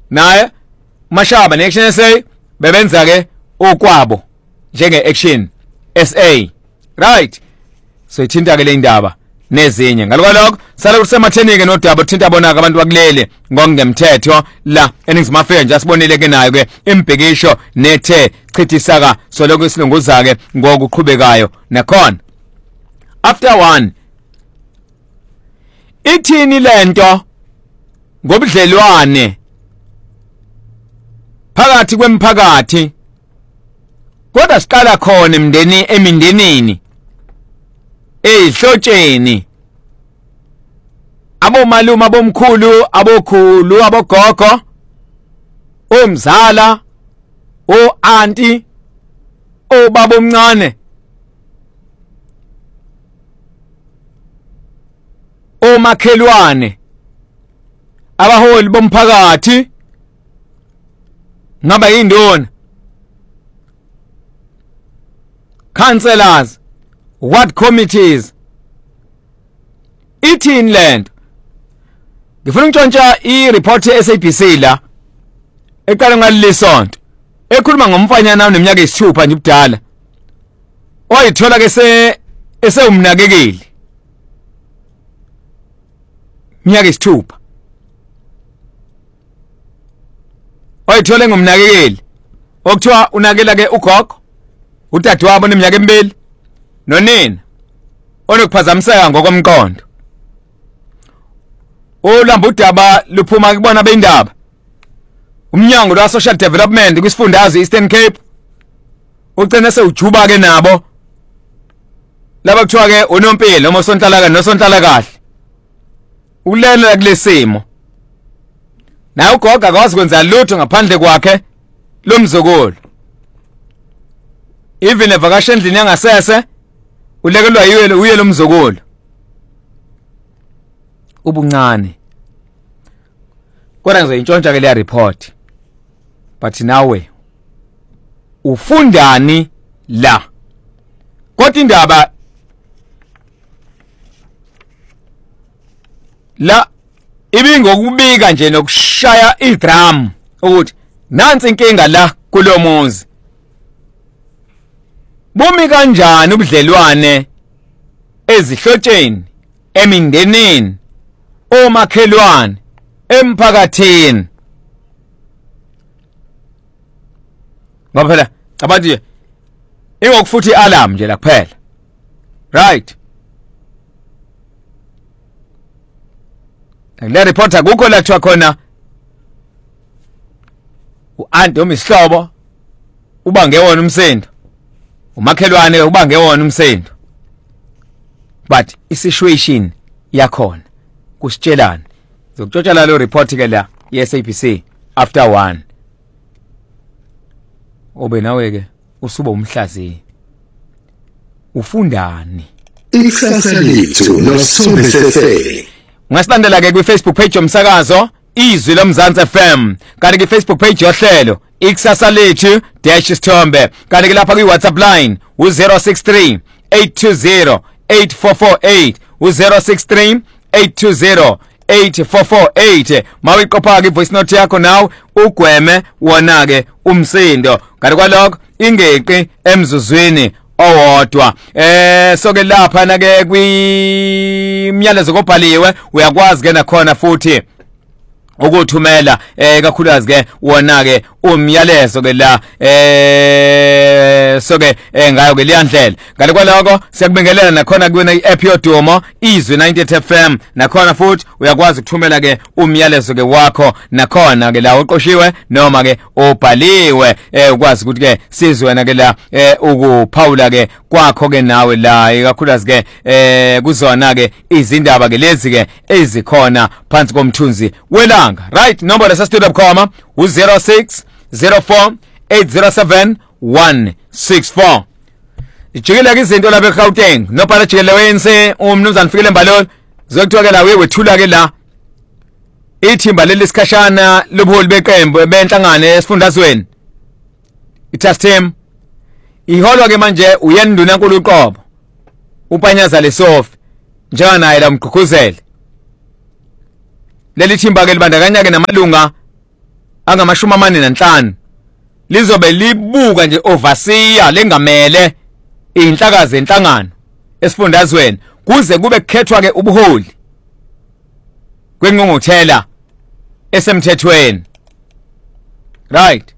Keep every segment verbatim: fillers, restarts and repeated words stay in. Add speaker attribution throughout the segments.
Speaker 1: naye Mashaba ne-Action S A bebenza ke okwabo njenge-Action S A, right? So ithinta ke le indaba nezinye ngalokho sala kusemathenike nodaba uthinta bonaka abantu bakulele ngokungemthetho la eNingizimu Afrika nje asibonile ke nayo ke imbhekisho nethe chithisaka soloko isilunguza ke ngokuqhubekayo nakhona after one ithini lento ngobudlelwane phakathi kwemphakathi kodwa siqala khona emndeni emindenini ehlotsheni abomalume abomkhulu abokhulu abogogo omzala o auntie obaba omncane omakhelwane abaholi bomphakathi ngaba yindona councillors what committees ithini land ngifuna ukutshontsha i-report ye-S A B C la eqala ngalisonto ekhuluma ngomfanyana oneminyaka eyisithupha nje ubudala oyithola ke se esewumnakekeli minyaka eyisithupha oyithola ngomnakekeli okuthiwa unakela ke ugogo udadewabo neminyaka emibili nonina onokuphazamiseka ngokomqondo olamba udaba luphuma kubona bendaba umnyango lwa social development kwisifundazwe Eastern Cape ugcina sewujuba ke nabo laba kuthiwa ke unompilo noma sonhlala nosonhlala kahle ulela kulesimo na ugogo akwazi kwenza lutho ngaphandle kwakhe lomzukulu even evakasha endlini yangasese ulekelwa yiwe uye lomzukulu ubuncane kodwa ngizayintshontsha ke le report but nawe ufundani la kodwa indaba la ibingokubika nje nokushaya idrum ukuthi nansi inkinga la kulomuzi bumi kanjani ubudlelwane ezihlotsheni emindenini omakhelwane emphakathini ngoba phela abantu ingokufuthi alarm nje la kuphela right le report akukho la kuthiwa khona uanti omisihlobo uba ngewona umsendo umakhelwane uba ngewona umsendo but isituation yakhona kusitshelana zokutshotshela lo report ke la ye-S A B C after one obe nawe ke usuba umhlazi ufundani
Speaker 2: ikusasa lethu noSombesese
Speaker 1: ungasibandela ke kwi-Facebook page yomsakazo Izwi loMzansi F M kanti ke Facebook page yohlelo ikusasa lethu dash isithombe kanti ke lapha kwi-WhatsApp line u zero six three eight two zero eight four four eight u zero six three eight two zero eight four four eight mawiqopha ke voice note yakho nawe ugweme wona ke umsindo kanti kwalokho ingeqi emzuzwini owodwa eh so ke lapha na ke kwimyalezo kobhaliwe uyakwazi ke nakhona futhi ukuthumela eh kakhulukazi ke wona ke umyalezo ke la eh so ke ngayo ke liyandlela ngale kwaloko siyakubingelela nakhona kuwena i-app yodumo Izwi ninety-eight F M nakhona futhi uyakwazi ukuthumela ke umyalezo ke wakho nakhona ke la uqoshiwe noma ke obhaliwe eh ukwazi ukuthi ke sizwe wena ke la eh ukuphawula ke kwakho ke nawe la kakhulukazi ke eh kuzona ke izindaba ke lezi ke ezikhona phansi komthunzi wela right number lesa studio bukhoma u zero six zero four eight zero seven one six four ijikile ke izinto lapha eGauteng nobhala jikele wense umnumzana Fikile Mbalolo zokuthiwa ke la wethula ke la ithimba lelisikhashana lobuholi beqembu benhlangano esifundazweni i-task team iholwa ke manje uyenduna enkulu uqobo uPanyaza leSofi njengana naye la mgqugquzeli leli thimba ke libandakanya ke namalunga angamashumi amane nanhlanu lizobe libuka nje overseer lengamele inhlaka zenhlangano esifundazweni kuze kube kukhethwa ke ubuholi kwengqungquthela esemthethweni. Right.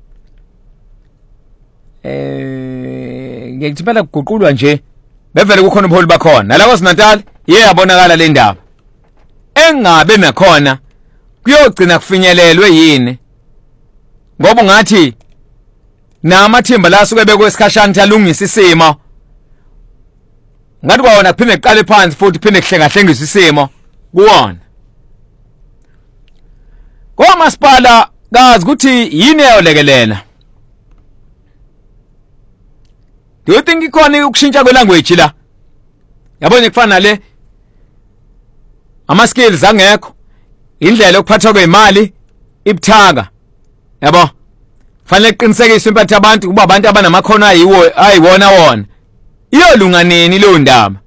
Speaker 1: Eh ngiyithibela kuguqulwa nje bevele kukhona ubuholi bakhona nala kwaSinatal iyabonakala le ndaba engabe nakhona kuyogcina kufinyelelwe yini ngoba ngathi namathimba la suke bekwesikhashana thalungisa isimo ngathi kwawona kuphinde kuqale phansi futhi kuphinde kuhlenga hlengisa isimo kuwona komasipala kazi ukuthi yini eyolekelela. Do you think ikhona ukushintsha kwelanguage la? Yabona kufana le ama skills angekho indlela yokuphathwa kwemali ibuthaka yabo fanele iqinisekiswe impatha abantu kuba abantu abanamakhono ayiwo ayiwona wona iyolunga nini lo ndaba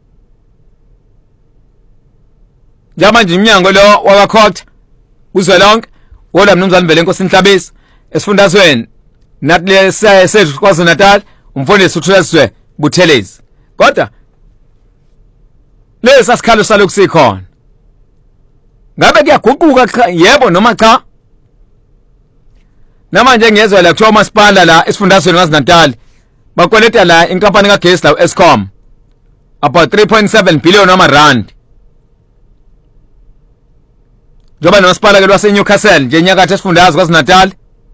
Speaker 1: njamanje iminyango lo wakakhotha uzwelonke wola mnumzane vele inkosi Nhlabisa esifundazweni nathi lesethu kwaZulu-Natal umfundisi uThulesizwe Buthelezi kodwa lesa sikhalo salokhu sikhona ngabe kuyaguquka yebo noma cha namanje ngiyezwa la kuthiwa umasipala la esifundazweni kwaZulu-Natal bakweleta la inkampani kagesi la Eskom about three point seven billion amarand njoba nomasipala ke lwase Newcastle nje nyakatho esifundazwe kwaZulu-Natal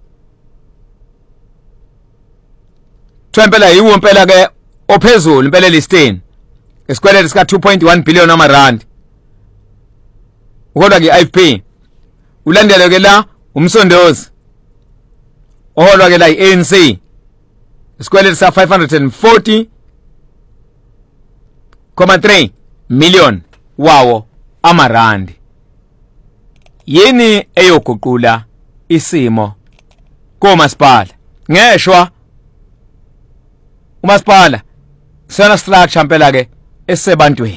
Speaker 1: Twempela yiwo impela ke ophezulu impela listeni esikwelete sika two point one billion amarand uholwa ke I F P ulandele ke la umsondozi oholwa ke la i-A N C isikwelete sa five hundred forty point three million wawo amarandi yini eyoguqula isimo komasipala ngeshwa umasipala sona structure impela ke esebantwini.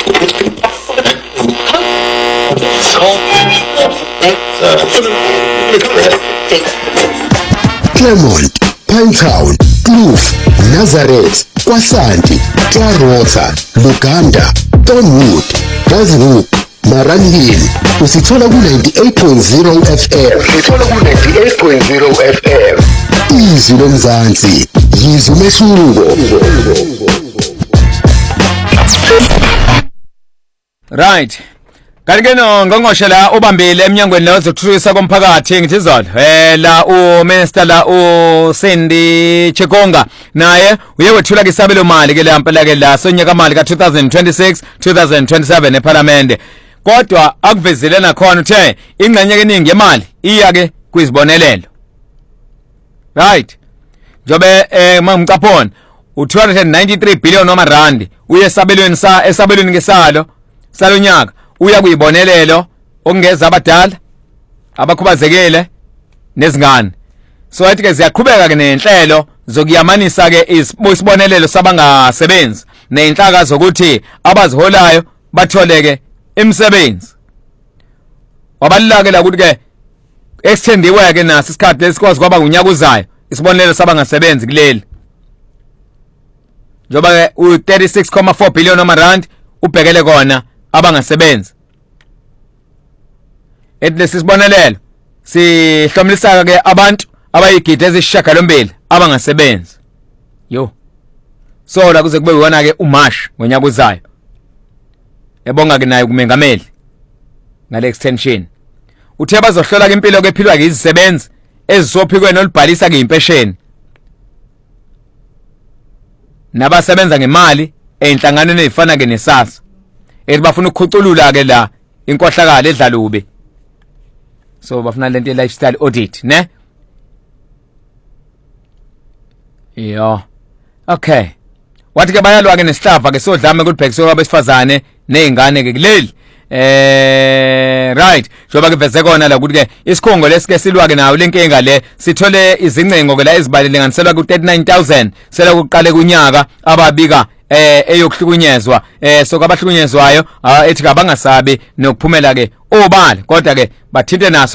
Speaker 2: Claremont, Pinetown, Kloof, Nazareth, Kwasanti, Clarota, Luganda, Thornwood, Buzzwood, Maranhill. Usithola ku ninety-eight point zero F M. Usithola ku ninety-eight point zero F M. Izwi lomzansi, yizwi umehluko.
Speaker 1: Right. Kanti no ngongoshe la ubambile eminyangweni la uzothuthukisa komphakathi ngithi izolo eh la u minister la u Cindy Chikonga naye uye wethula ke isabelo mali ke la mpela ke la sonyaka mali ka twenty twenty-six twenty twenty-seven eParliament kodwa akuvezele nakhona uthe ingxenye eningi yemali iya ke kwizibonelelo. Right. Jobe eh mamcaphona u two hundred ninety-three billion amarandi uye esabelweni sa esabelweni ngesalo salonyaka uya kuyibonelelo okungeza abadala abakhubazekile nezingane so athi ke ziyaqhubeka ke nenhlelo zokuyamanisa ke isibonelelo sabangasebenzi nenhlaka zokuthi abaziholayo batholeke imisebenzi wabalulake la ukuthi ke extendiwe ke naso isikhathi lesikwazi kwaba unyaka uzayo isibonelelo sabangasebenzi kuleli njoba ke u thirty-six point four billion amarand ubhekele kona abangasebenzi etlesi sibonelelo sihlomlisa ke abantu abayigidi ezishagalombili abangasebenzi yo so la kuze kube wona ke uMash ngonyaka uzayo ebonga ke nayo kumengameli ngale extension uthe bazohlola ke impilo ke ephilwa ke izisebenzi ezisophikweni olubhalisa ke impesheni nabasebenza ngemali enhlanganweni ezifana ke nesasa ethi bafuna ukukhuculula ke la inkohlakala edlalube so bafuna lento lifestyle audit ne yo okay wathi ke bayalwa ke nesihlava ke sodlame kulibhekiswe kwabesifazane nezingane ke kuleli eh right njoba ke veze kona la ukuthi ke isikhongo lesike silwa ke nawo lenkinga le sithole izincengo ke la ezibalelinganiselwa ku thirty-nine thousand sela kuqale kunyaka ababika eh eyokuhlukunyezwa eh so kwabahlukunyezwayo ethi kabangasabi nokuphumela ke obala kodwa ke bathinte naso